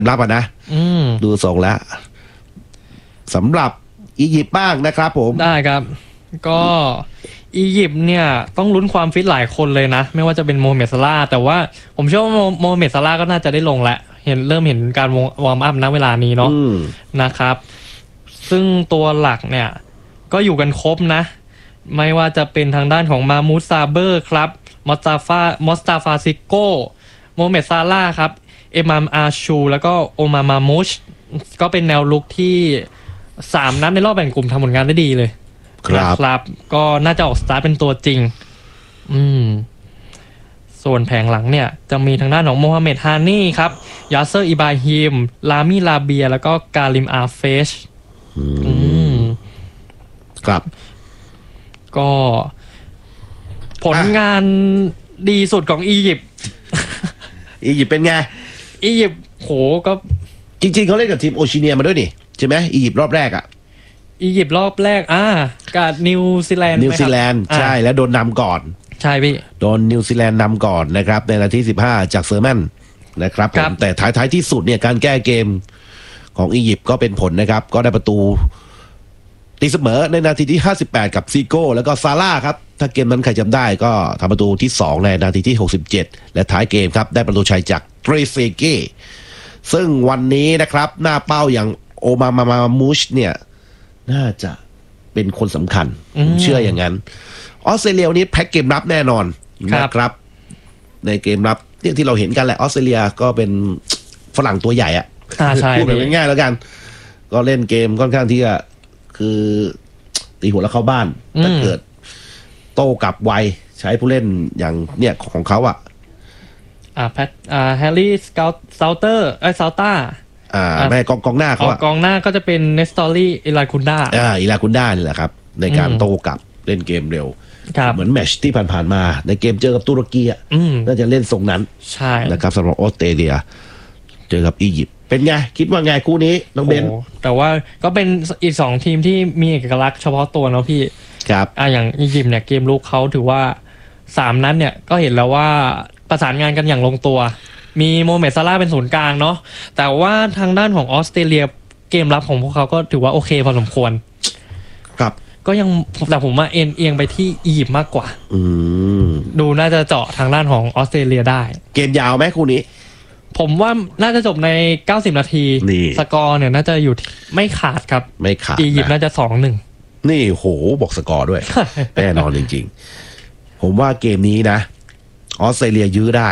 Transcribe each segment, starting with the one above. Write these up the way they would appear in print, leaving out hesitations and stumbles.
รับนะดูทรงแล้วสำหรับอียิปต์บ้างนะครับผมได้ครับก็อียิปต์เนี่ยต้องลุ้นความฟิตหลายคนเลยนะไม่ว่าจะเป็นโมฮัมเหม็ดซาลาห์แต่ว่าผมเชื่อว่าโมฮัมเหม็ดซาลาห์ก็น่าจะได้ลงแล้วเริ่มเห็นการวอร์มอัพณเวลานี้เนาะนะครับซึ่งตัวหลักเนี่ยก็อยู่กันครบนะไม่ว่าจะเป็นทางด้านของมามูดซาเบอร์ครับมอสตาฟาซิโกโมฮัมเหม็ดซาลาห์ครับเอมามอาชูแล้วก็โอมามามูชก็เป็นแนวลุกที่3นัดในรอบแบ่งกลุ่มทำผลงานได้ดีเลยครับก็น่าจะออกสตาร์ทเป็นตัวจริงส่วนแผงหลังเนี่ยจะมีทางด้านของโมฮัมเหม็ดฮานี่ครับยาเซอร์อิบราฮิมลามิลาเบียแล้วก็กาลิมอาเฟชครับก็ผลงานดีสุดของอียิปต์เป็นไงอียิปต์โหก็จริงๆเขาเล่นกับทีมโอชิเนียมาด้วยนี่ใช่ไหมอียิปต์รอบแรกอียิปต์รอบแรกกับนิวซีแลนด์ใช่แล้วโดนนำก่อนใช่พี่โดนนิวซีแลนด์นำก่อนนะครับในนาที15จากเซอร์แมนนะครับผมแต่ท้ายที่สุดเนี่ยการแก้เกมของอียิปต์ก็เป็นผลนะครับก็ได้ประตูตีเสมอในนาทีที่58กับซีโก้แล้วก็ซาร่าครับถ้าเกมนั้นใครจำได้ก็ทำประตูที่2ในนาทีที่67และท้ายเกมครับได้ประตูชัยจากเตรเซเก้ซึ่งวันนี้นะครับหน้าเป้าอย่างโอมามามูชเนี่ยน่าจะเป็นคนสำคัญผมเชื่ออย่างนั้นออสเตรเลียวันนี้แพ็กเกมรับแน่นอนนะครับในเกมรับที่เราเห็นกันแหละออสเตรเลียก็เป็นฝรั่งตัวใหญ่อะพูดแบบง่ายๆแล้วกันก็เล่นเกมค่อนข้างที่จะคือตีหัวแล้วเข้าบ้านถ้าเกิดโต้กลับไวใช้ผู้เล่นอย่างเนี่ยของเขาแฮร์รี่ซาวเตอร์ซาวต้าแม่กองหน้าเขากองหน้าก็จะเป็นเนสตอรี่อิลาคุนดานี่แหละครับในการโต้กลับเล่นเกมเร็วเหมือนแมตช์ที่ผ่านๆมาในเกมเจอกับตุรกีน่าจะเล่นทรงนั้นใช่นะครับสำหรับออสเตรเลียเจอกับอียิปต์เป็นไงคิดว่าไงคู่นี้น้องเบนแต่ว่าก็เป็นอีก2ทีมที่มีเอกลักษณ์เฉพาะตัวเนาะพี่ครับอย่างอียิปต์เนี่ยเกมลุกเขาถือว่า3นัดเนี่ยก็เห็นแล้วว่าประสานงานกันอย่างลงตัวมีโมฮัมเหม็ดซาลาห์เป็นศูนย์กลางเนาะแต่ว่าทางด้านของออสเตรเลียเกมรับของพวกเขาก็ถือว่าโอเคพอสมควรครับก็ยังแต่ผมว่าเอียงไปที่อียิปต์มากกว่าดูน่าจะเจาะทางด้านของออสเตรเลียได้เกมยาวไหมคู่นี้ผมว่าน่าจะจบใน90นาทีสกอร์เนี่ยน่าจะอยู่ไม่ขาดครับไม่ขาดอียิปต์น่าจะ 2-1 นี่โหบอกสกอร์ด้วย แน่นอนจริงๆผมว่าเกมนี้นะออสเตรเลียยื้อได้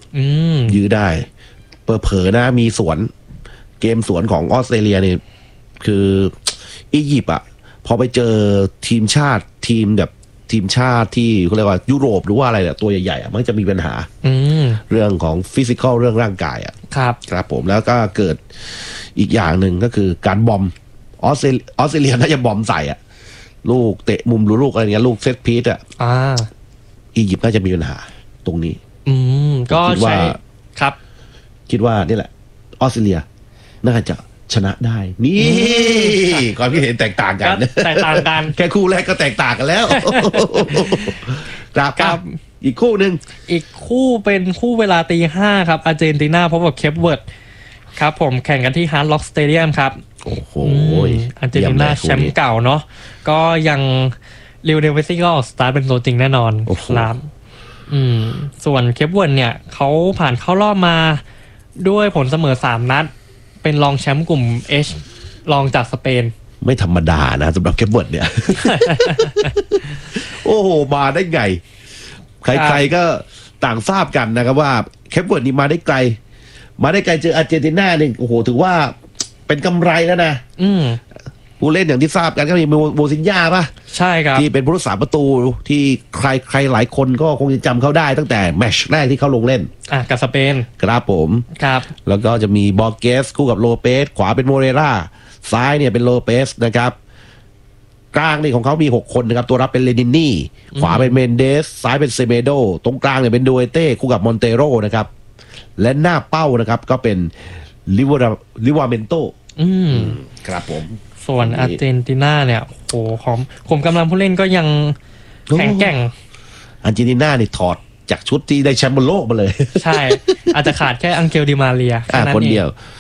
เผลอๆนะมีสวนเกมสวนของออสเตรเลียเนี่ยคืออียิปต์พอไปเจอทีมชาติทีที่เขาเรียกว่ายุโรปหรือว่าอะไรเนี่ยตัวใหญ่ๆมันจะมีปัญหาเรื่องของฟิสิกอลเรื่องร่างกายครับผมแล้วก็เกิดอีกอย่างหนึ่งก็คือการบอมออสเตรเลียน่าจะบอมใส่ลูกเตะมุมหรือลูกอะไรเงี้ยลูกเซตพีซอียิปต์น่าจะมีปัญหาตรงนี้ก็ใช่ครับคิดว่านี่แหละออสเตรเลียน่าจะชนะได้นี่ความคิดเห็นแตกต่างกันแค่คู่แรกก็แตกต่างกันแล้วครับอีกคู่หนึ่งอีกคู่เป็นคู่เวลา 5:00 ครับอาร์เจนตินาพบกับเคปเวิร์ดครับผมแข่งกันที่ฮาร์ดล็อกสเตเดียมครับโอ้โหอาร์เจนตินาแชมป์เก่าเนาะก็ยังลิวเนลเวสซี่ก็ออกสตาร์ทเป็นตัวจริงแน่นอนครับส่วนเคปเวิร์ดเนี่ยเขาผ่านเข้ารอบมาด้วยผลเสมอ3นัดเป็นรองแชมป์กลุ่ม H รองจากสเปนไม่ธรรมดานะสำหรับเคปเวิร์ดเนี่ย โอ้โหมาได้ไงใครๆก็ต่างทราบกันนะครับว่าเคปเวิร์ดนี่มาได้ไกลเจออาร์เจนตินาเนี่ยโอ้โหถือว่าเป็นกำไรแล้วนะผู้เล่นอย่างที่ทราบกันก็มีโมซินญ่าป่ะใช่ครับที่เป็นผู้รักษาประตูที่ใครหลายคนก็คงจะจำเขาได้ตั้งแต่แมตช์แรกที่เขาลงเล่นกับสเปนครับผมครับแล้วก็จะมีบอร์เกสคู่กับโลเปสขวาเป็นโมเรราซ้ายเนี่ยเป็นโลเปสนะครับกลางนี่ของเขามี6คนนะครับตัวรับเป็นเลนินี่ขวาเป็นเมนเดสซ้ายเป็นเซเมโดตรงกลางเนี่ยเป็นดูเอเต้คู่กับมอนเตโรนะครับและหน้าเป้านะครับก็เป็นลิวาเมนโตครับผมส่วนอาร์เจนตินาเนี่ยโอ้โหผมกำลังผู้เล่นก็ยังแข็งแกร่งอาร์เจนตินานี่ถอดจากชุดที่ได้แชมป์บนโลกมาเลยใช่อาจจะขาดแค่อังเกลดิมาเรียคนเดียว